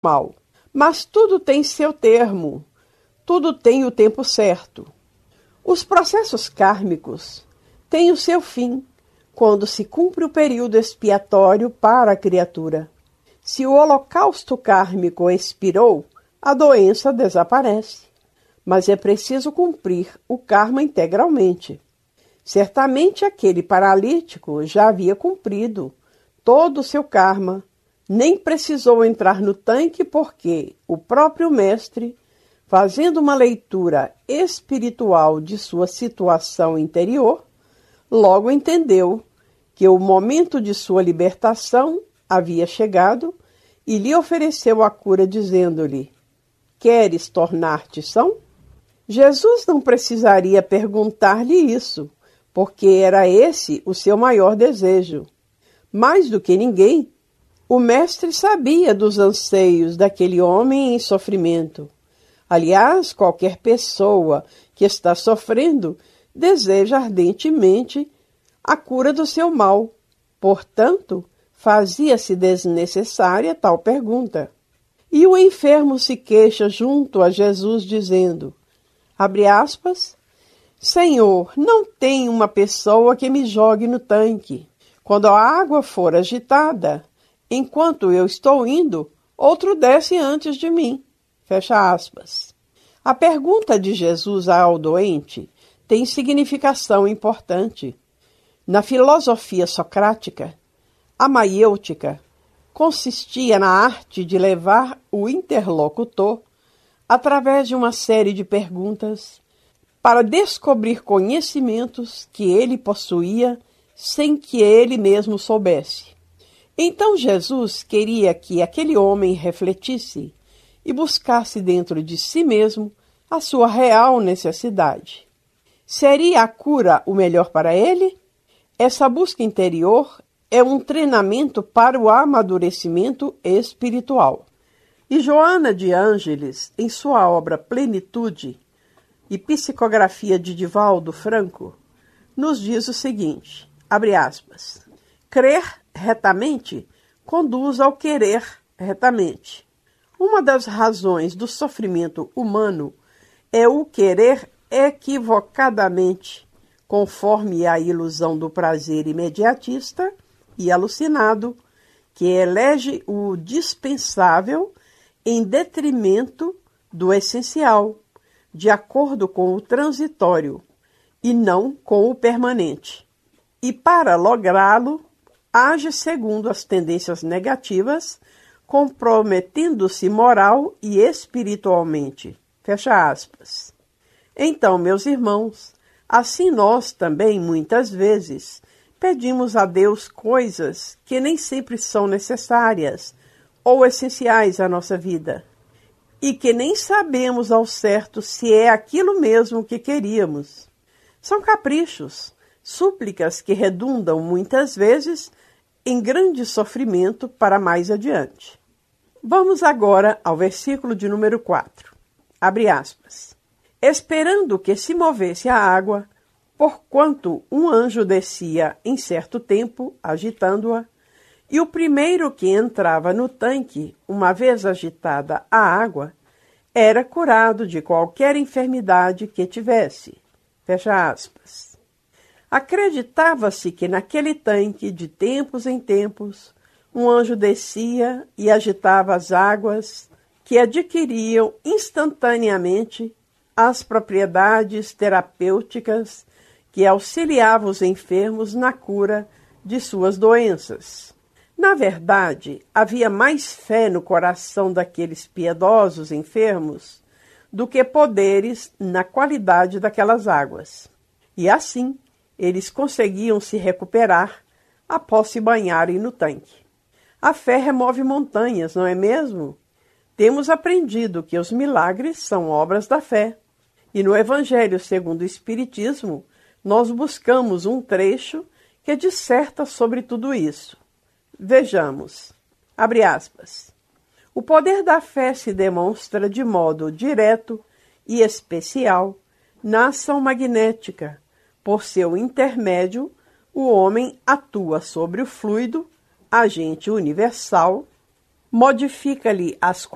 mal. Mas tudo tem seu termo, tudo tem o tempo certo. Os processos kármicos têm o seu fim, quando se cumpre o período expiatório para a criatura. Se o holocausto kármico expirou, a doença desaparece. Mas é preciso cumprir o karma integralmente. Certamente aquele paralítico já havia cumprido todo o seu karma, nem precisou entrar no tanque porque o próprio mestre, fazendo uma leitura espiritual de sua situação interior, logo entendeu que o momento de sua libertação havia chegado e lhe ofereceu a cura dizendo-lhe: "Queres tornar-te são?" Jesus não precisaria perguntar-lhe isso, porque era esse o seu maior desejo. Mais do que ninguém, o mestre sabia dos anseios daquele homem em sofrimento. Aliás, qualquer pessoa que está sofrendo deseja ardentemente a cura do seu mal. Portanto, fazia-se desnecessária tal pergunta. E o enfermo se queixa junto a Jesus, dizendo, abre aspas, Senhor, não tem uma pessoa que me jogue no tanque. Quando a água for agitada, enquanto eu estou indo, outro desce antes de mim. Fecha aspas. A pergunta de Jesus ao doente tem significação importante. Na filosofia socrática, a maiêutica consistia na arte de levar o interlocutor, através de uma série de perguntas, para descobrir conhecimentos que ele possuía sem que ele mesmo soubesse. Então Jesus queria que aquele homem refletisse e buscasse dentro de si mesmo a sua real necessidade. Seria a cura o melhor para ele? Essa busca interior é um treinamento para o amadurecimento espiritual. E Joana de Ângeles, em sua obra Plenitude e Psicografia de Divaldo Franco, nos diz o seguinte, abre aspas, crer retamente conduz ao querer retamente. Uma das razões do sofrimento humano é o querer equivocadamente, conforme a ilusão do prazer imediatista e alucinado, que elege o dispensável em detrimento do essencial, de acordo com o transitório e não com o permanente. E para lográ-lo, age segundo as tendências negativas, comprometendo-se moral e espiritualmente. Fecha aspas. Então, meus irmãos, assim nós também, muitas vezes, pedimos a Deus coisas que nem sempre são necessárias ou essenciais à nossa vida, e que nem sabemos ao certo se é aquilo mesmo que queríamos. São caprichos, súplicas que redundam muitas vezes em grande sofrimento para mais adiante. Vamos agora ao versículo de número 4. Abre aspas. Esperando que se movesse a água, porquanto um anjo descia em certo tempo, agitando-a, e o primeiro que entrava no tanque, uma vez agitada a água, era curado de qualquer enfermidade que tivesse. Fecha aspas. Acreditava-se que naquele tanque, de tempos em tempos, um anjo descia e agitava as águas que adquiriam instantaneamente as propriedades terapêuticas que auxiliavam os enfermos na cura de suas doenças. Na verdade, havia mais fé no coração daqueles piedosos enfermos do que poderes na qualidade daquelas águas. E assim, eles conseguiam se recuperar após se banharem no tanque. A fé remove montanhas, não é mesmo? Temos aprendido que os milagres são obras da fé. E no Evangelho segundo o Espiritismo, nós buscamos um trecho que disserta sobre tudo isso. Vejamos, abre aspas, o poder da fé se demonstra de modo direto e especial na ação magnética. Por seu intermédio, o homem atua sobre o fluido, agente universal, modifica-lhe as